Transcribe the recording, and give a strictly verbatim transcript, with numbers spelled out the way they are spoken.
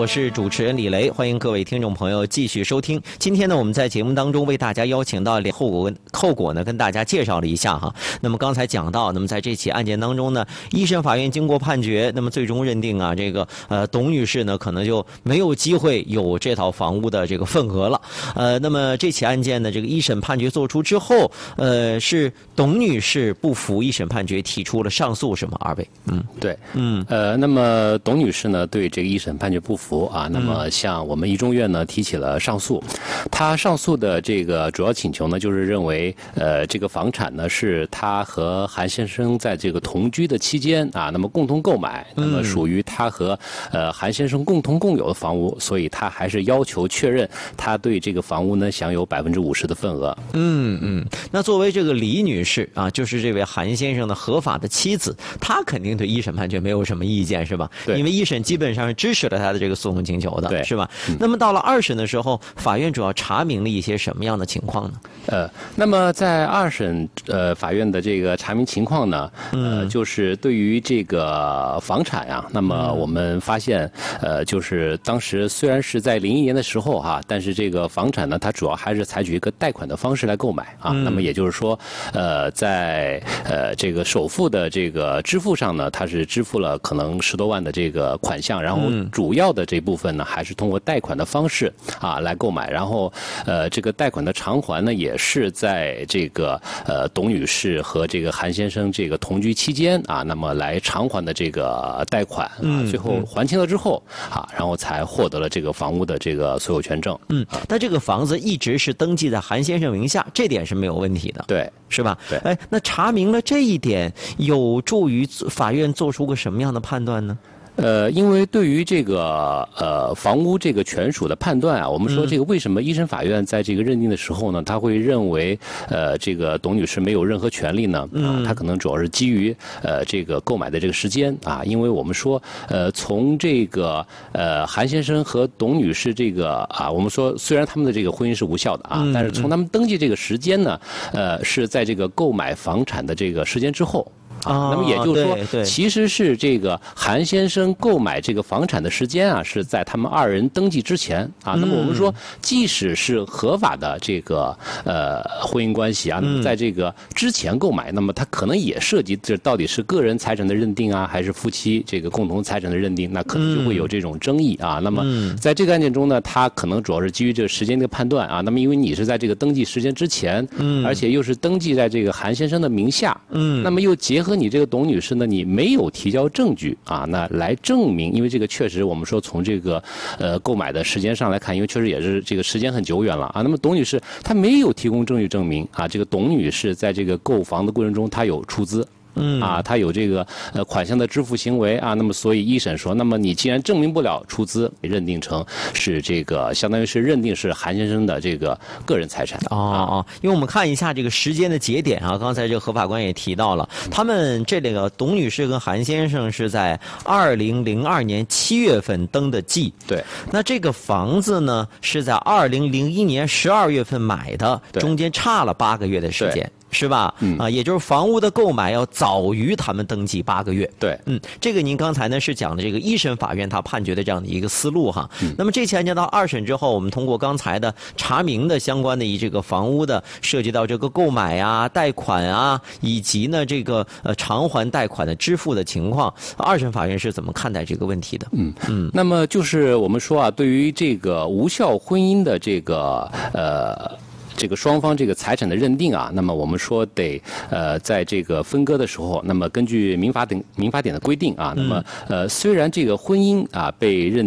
我是主持人李雷，欢迎各位听众朋友继续收听。今天呢，我们在节目当中为大家邀请到后果后果呢，跟大家介绍了一下哈。那么刚才讲到，那么在这起案件当中呢，一审法院经过判决，那么最终认定啊，这个呃董女士呢，可能就没有机会有这套房屋的这个份额了。呃，那么这起案件呢，这个一审判决作出之后，呃，是董女士不服一审判决，提出了上诉，是吗？二位，嗯， 对，嗯，呃，那么董女士呢，对这个一审判决不服啊，那么向我们一中院呢提起了上诉。她上诉的这个主要请求呢，就是认为，呃，这个房产呢是她和韩先生在这个同居的期间啊，那么共同购买，那么属于她和呃韩先生共同共有的房屋，所以她还是要求确认她对这个房屋呢享有百分之五十的份额。 嗯嗯，那作为这个李女士啊，就是这位韩先生的合法的妻子，她肯定对一审判决没有什么意见，是吧？ 对， 因为一审基本上是支持了她的这个诉讼请求的， 对， 是吧？嗯、那么到了二审的时候，法院主要查明了一些什么样的情况呢？ 呃，那么在二审呃法院的这个查明情况呢，呃，就是对于这个房产啊，那么我们发现，呃，就是当时虽然是在零一年的时候哈、啊，但是这个房产呢，它主要还是采取一个贷款的方式来购买啊。嗯、那么也就是说，呃，在呃这个首付的这个支付上呢，它是支付了可能十多万的这个款项，然后主要的这部分呢，还是通过贷款的方式啊来购买，然后呃这个贷款的偿还呢，也是在这个呃董女士和这个韩先生这个同居期间啊，那么来偿还的这个贷款啊，最后还清了之后啊，然后才获得了这个房屋的这个所有权证。 嗯，但这个房子一直是登记在韩先生名下，这点是没有问题的。 对， 是吧？ 对。 哎，那查明了这一点，有助于法院做出个什么样的判断呢？ 呃，因为对于这个呃房屋这个权属的判断啊，我们说这个为什么一审法院在这个认定的时候呢，他会认为呃这个董女士没有任何权利呢？啊，他可能主要是基于呃这个购买的这个时间啊，因为我们说呃从这个呃韩先生和董女士这个啊，我们说虽然他们的这个婚姻是无效的啊，但是从他们登记这个时间呢，呃是在这个购买房产的这个时间之后。啊，那么也就是说，其实是这个韩先生购买这个房产的时间啊，是在他们二人登记之前啊。那么我们说，即使是合法的这个呃婚姻关系啊，那么在这个之前购买，那么它可能也涉及这到底是个人财产的认定啊，还是夫妻这个共同财产的认定，那可能就会有这种争议啊。那么在这个案件中呢，它可能主要是基于这个时间的判断啊。那么因为你是在这个登记时间之前，嗯，而且又是登记在这个韩先生的名下，嗯，那么又结合你这个董女士呢，你没有提交证据啊，那来证明，因为这个确实我们说从这个呃购买的时间上来看，因为确实也是这个时间很久远了啊。那么董女士她没有提供证据证明啊，这个董女士在这个购房的过程中她有出资。嗯啊，他有这个呃款项的支付行为啊，那么所以一审说，那么你既然证明不了出资，认定成是这个相当于是认定是韩先生的这个个人财产。 哦哦，因为我们看一下这个时间的节点啊，刚才这个何法官也提到了，他们这个董女士跟韩先生是在二零零二年七月份登的记。 对， 那这个房子呢是在二零零一年十二月份买的，中间差了八个月的时间。是吧？嗯啊，也就是房屋的购买要早于他们登记八个月。 对， 嗯，这个您刚才呢是讲的这个一审法院他判决的这样的一个思路哈。嗯、那么这起案件到二审之后，我们通过刚才的查明的相关的以这个房屋的涉及到这个购买啊、贷款啊，以及呢这个呃偿还贷款的支付的情况，二审法院是怎么看待这个问题的？ 嗯嗯，那么就是我们说啊，对于这个无效婚姻的这个呃。这个双方这个财产的认定啊，那么我们说得呃，在这个分割的时候，那么根据民法典民法典的规定啊，那么呃，虽然这个婚姻啊被认